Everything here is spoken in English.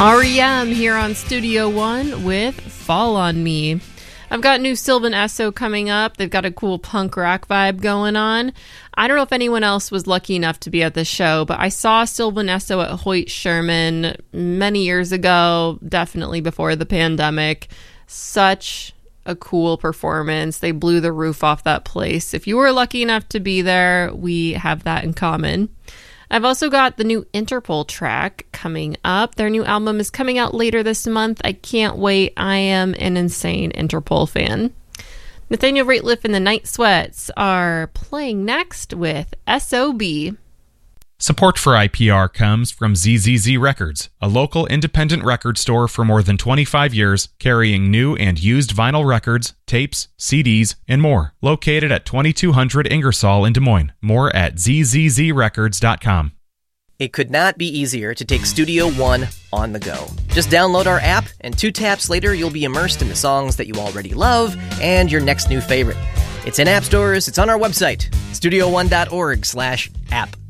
REM here on Studio One with Fall on Me. I've got new Sylvan Esso coming up. They've got a cool punk rock vibe going on. I don't know if anyone else was lucky enough to be at the show, but I saw Sylvan Esso at Hoyt Sherman many years ago, definitely before the pandemic. Such a cool performance. They blew the roof off that place. If you were lucky enough to be there, we have that in common. I've also got the new Interpol track coming up. Their new album is coming out later this month. I can't wait. I am an insane Interpol fan. Nathaniel Rateliff and the Night Sweats are playing next with SOB. Support for IPR comes from ZZZ Records, a local independent record store for more than 25 years, carrying new and used vinyl records, tapes, CDs, and more. Located at 2200 Ingersoll in Des Moines. More at zzzrecords.com. It could not be easier to take Studio One on the go. Just download our app, and 2 taps later, you'll be immersed in the songs that you already love and your next new favorite. It's in app stores, it's on our website, studio1.org/app.